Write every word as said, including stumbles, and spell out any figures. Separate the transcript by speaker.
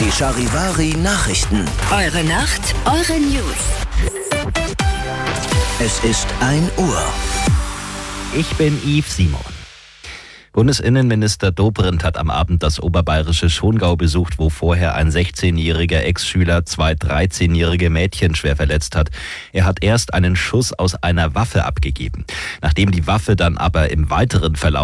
Speaker 1: Die Charivari Nachrichten.
Speaker 2: Eure Nacht, eure News.
Speaker 1: Es ist ein Uhr.
Speaker 3: Ich bin Yves Simon. Bundesinnenminister Dobrindt hat am Abend das oberbayerische Schongau besucht, wo vorher ein sechzehnjähriger Ex-Schüler zwei dreizehnjährige Mädchen schwer verletzt hat. Er hat erst einen Schuss aus einer Waffe abgegeben. Nachdem die Waffe dann aber im weiteren Verlauf